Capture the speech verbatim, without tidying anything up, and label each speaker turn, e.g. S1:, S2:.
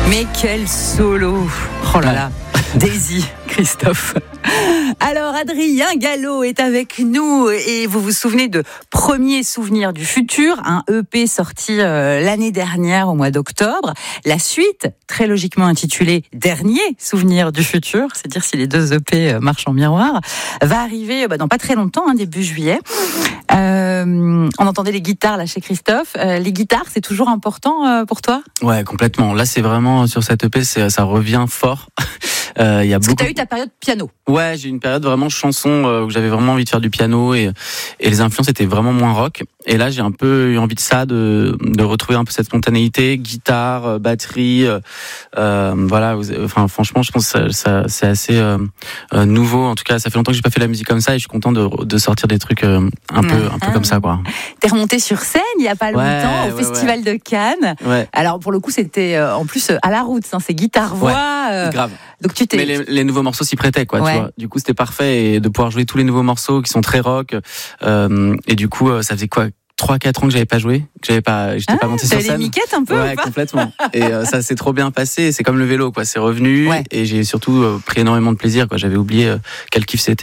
S1: Mais quel solo! Oh là là! Daisy, Christophe. Alors, Adrien Gallo est avec nous et vous vous souvenez de Premier Souvenir du Futur, un E P sorti euh, l'année dernière au mois d'octobre. La suite, très logiquement intitulée Dernier Souvenir du Futur, c'est dire si les deux E P euh, marchent en miroir, va arriver bah, dans pas très longtemps, hein, début juillet. Euh, on entendait les guitares là chez Christophe. Euh, les guitares, c'est toujours important euh, pour toi?
S2: Ouais, complètement. Là, c'est vraiment sur cette E P, c'est, ça revient fort. Euh, y a
S1: Parce
S2: beaucoup...
S1: que tu as eu ta période piano.
S2: Ouais, j'ai eu une période vraiment chanson euh, où j'avais vraiment envie de faire du piano et, et les influences étaient vraiment moins rock. Et là, j'ai un peu eu envie de ça, de, de retrouver un peu cette spontanéité, guitare, batterie. Euh, euh, voilà, enfin, franchement, je pense que ça, ça, c'est assez euh, euh, nouveau. En tout cas, ça fait longtemps que j'ai pas fait la musique comme ça et je suis content de, de sortir des trucs euh, un, peu, un peu comme ça, quoi.
S1: T'es remonté sur scène il y a pas longtemps
S2: ouais,
S1: au
S2: ouais,
S1: Festival
S2: ouais.
S1: de Cannes.
S2: Ouais.
S1: Alors, pour le coup, c'était euh, en plus euh, à la route, hein, c'est guitare-voix.
S2: Ouais,
S1: euh,
S2: grave.
S1: Donc tu t'es...
S2: Mais les, les nouveaux morceaux s'y prêtaient, quoi.
S1: Ouais.
S2: Tu vois. Du coup, c'était parfait et de pouvoir jouer tous les nouveaux morceaux qui sont très rock. Euh, et du coup, ça faisait quoi, trois quatre ans que j'avais pas joué, que j'avais pas, j'étais
S1: ah,
S2: pas monté sur scène.
S1: T'avais les miquettes un peu
S2: Ouais,
S1: ou pas?
S2: complètement. Et euh, ça s'est trop bien passé. C'est comme le vélo, quoi. C'est revenu
S1: ouais.
S2: et j'ai surtout euh, pris énormément de plaisir, quoi. J'avais oublié euh, quel kiff c'était.